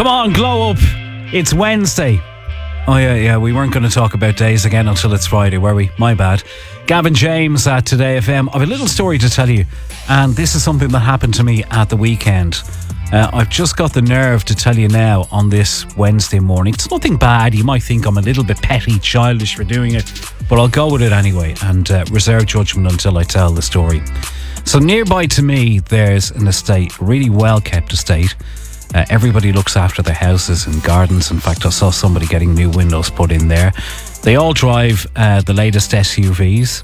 Come on, glow up. It's Wednesday. Oh, yeah, we weren't going to talk about days again until it's Friday, were we? My bad. Gavin James at Today FM. I have a little story to tell you, and this is something that happened to me at the weekend. I've just got the nerve to tell you now on this Wednesday morning. It's nothing bad. You might think I'm a little bit petty, childish for doing it, but I'll go with it anyway and reserve judgment until I tell the story. So nearby to me, there's an estate, really well-kept estate. Everybody looks after their houses and gardens. In fact, I saw somebody getting new windows put in there. They all drive the latest SUVs,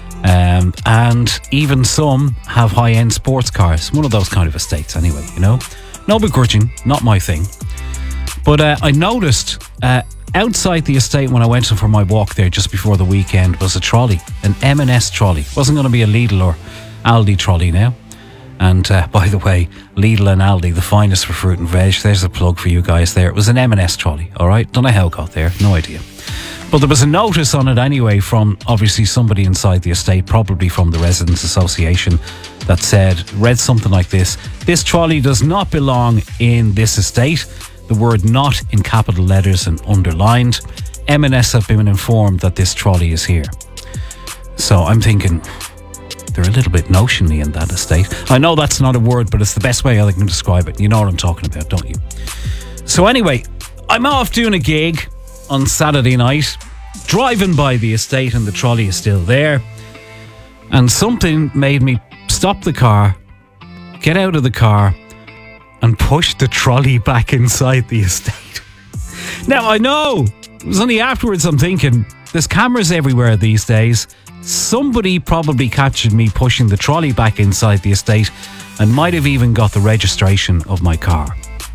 and even some have high-end sports cars. One of those kind of estates anyway, you know. No begrudging, not my thing. But I noticed outside the estate when I went for my walk there just before the weekend was a trolley, an M&S trolley. It wasn't going to be a Lidl or Aldi trolley now. And by the way, Lidl and Aldi, the finest for fruit and veg. There's a plug for you guys there. It was an M&S trolley, all right? Don't know how it got there, no idea. But there was a notice on it anyway from obviously somebody inside the estate, probably from the Residents Association, that read something like this. This trolley does not belong in this estate. The word "not" in capital letters and underlined. M&S have been informed that this trolley is here. So I'm thinking, they're a little bit notiony in that estate. I know that's not a word, but it's the best way I can describe it. You know what I'm talking about, don't you? So anyway, I'm off doing a gig on Saturday night, driving by the estate and the trolley is still there. And something made me stop the car, get out of the car, and push the trolley back inside the estate. Now, I know, it was only afterwards I'm thinking, there's cameras everywhere these days. Somebody probably captured me pushing the trolley back inside the estate and might have even got the registration of my car.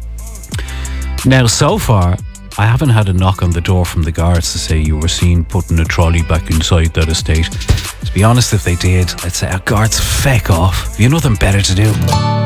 Now, so far, I haven't had a knock on the door from the guards to say you were seen putting a trolley back inside that estate. To be honest, if they did, I'd say, guards, feck off. Have you nothing better to do?